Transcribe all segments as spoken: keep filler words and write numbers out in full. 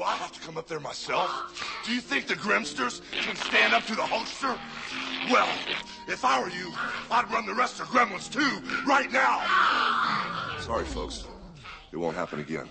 I have to come up there myself? Do you think the Grimsters can stand up to the Hulkster? Well, if I were you, I'd run the rest of Gremlins too, right now. Sorry, folks. It won't happen again.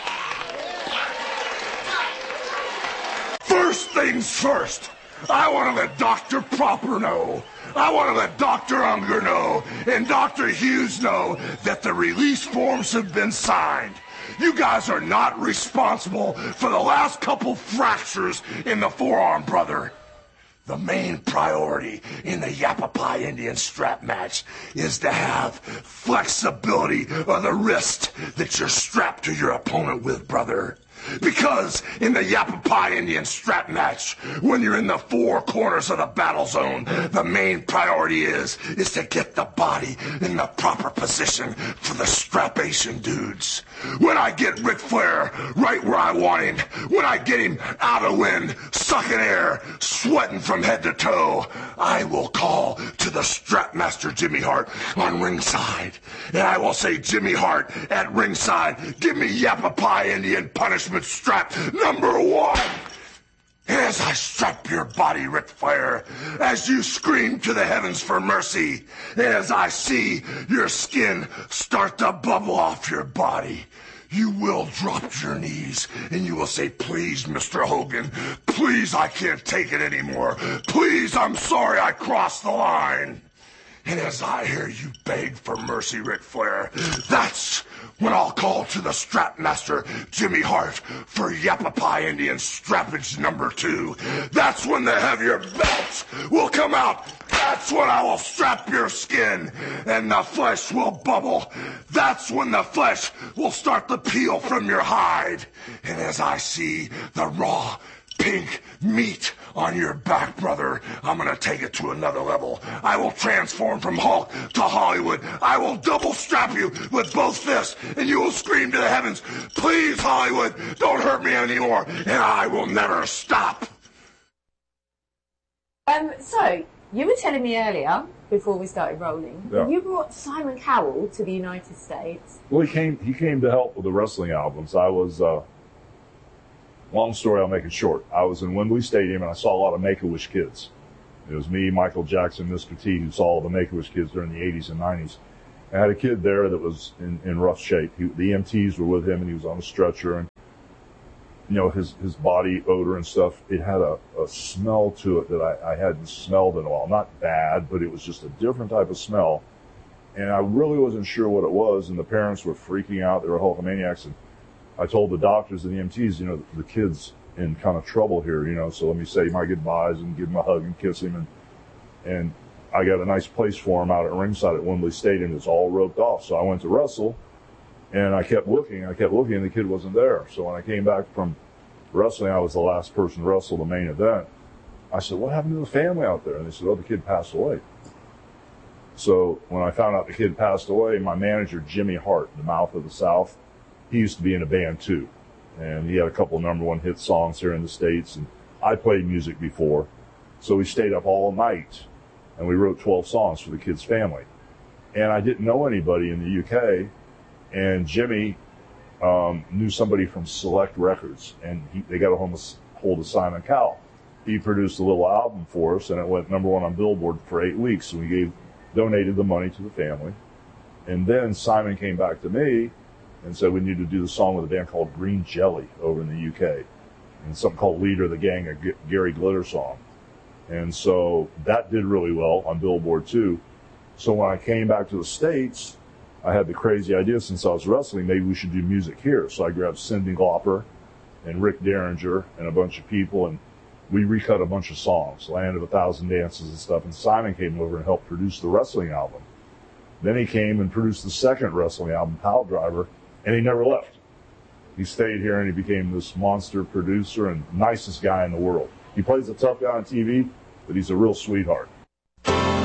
First things first, I want to let Doctor Proper know. I want to let Doctor Unger know and Doctor Hughes know that the release forms have been signed. You guys are not responsible for the last couple fractures in the forearm, brother. The main priority in the Yavapai Indian strap match is to have flexibility of the wrist that you're strapped to your opponent with, brother. Because in the Yavapai Indian strap match, when you're in the four corners of the battle zone, the main priority is, is to get the body in the proper position for the strapation dudes. When I get Ric Flair right where I want him, when I get him out of wind, sucking air, sweating from head to toe, I will call to the Strapmaster Jimmy Hart on ringside. And I will say, Jimmy Hart at ringside, give me Yavapai Indian punishment strap number one. As I strap your body, Ric Flair, as you scream to the heavens for mercy, as I see your skin start to bubble off your body, you will drop your knees and you will say, please, Mister Hogan, please, I can't take it anymore. Please, I'm sorry I crossed the line. And as I hear you beg for mercy, Ric Flair, that's when I'll call to the Strapmaster Jimmy Hart for Yavapai Indian strappage number two. That's when the heavier belts will come out. That's when I will strap your skin and the flesh will bubble. That's when the flesh will start to peel from your hide. And as I see the raw pink meat on your back, brother, I'm gonna take it to another level. I will transform from Hulk to Hollywood. I will double strap you with both fists, and you will scream to the heavens, please, Hollywood, don't hurt me anymore, and I will never stop. Um, so, you were telling me earlier, before we started rolling, yeah. you brought Simon Cowell to the United States. Well, he came, he came to help with the wrestling albums. I was, uh, long story, I'll make it short. I was in Wembley Stadium and I saw a lot of Make-A-Wish kids. It was me, Michael Jackson, Mister T, who saw all the Make-A-Wish kids during the eighties and nineties. I had a kid there that was in, in rough shape. He, the E M Ts were with him and he was on a stretcher, and you know, his, his body odor and stuff, it had a, a smell to it that I, I hadn't smelled in a while. Not bad, but it was just a different type of smell. And I really wasn't sure what it was, and the parents were freaking out. They were Hulkamaniacs, and I told the doctors and the E M Ts, you know, the kid's in kind of trouble here, you know, so let me say my goodbyes and give him a hug and kiss him. And, and I got a nice place for him out at ringside at Wembley Stadium. It's all roped off. So I went to wrestle, and I kept looking, I kept looking, and the kid wasn't there. So when I came back from wrestling, I was the last person to wrestle the main event. I said, what happened to the family out there? And they said, oh, the kid passed away. So when I found out the kid passed away, my manager, Jimmy Hart, the Mouth of the South, he used to be in a band too, and he had a couple number one hit songs here in the States, and I played music before, so we stayed up all night, and we wrote twelve songs for the kid's family. And I didn't know anybody in the U K, and Jimmy um, knew somebody from Select Records, and he, they got a hold of Simon Cowell. He produced a little album for us, and it went number one on Billboard for eight weeks, and we gave donated the money to the family. And then Simon came back to me and said we need to do the song with a band called Green Jelly over in the U K, and something called Leader of the Gang, a G- Gary Glitter song. And so that did really well on Billboard too. So when I came back to the States, I had the crazy idea, since I was wrestling, maybe we should do music here. So I grabbed Cyndi Lauper and Rick Derringer and a bunch of people, and we recut a bunch of songs, Land of a Thousand Dances and stuff, and Simon came over and helped produce the wrestling album. Then he came and produced the second wrestling album, Pile Driver, and he never left. He stayed here and he became this monster producer and nicest guy in the world. He plays a tough guy on T V, but he's a real sweetheart.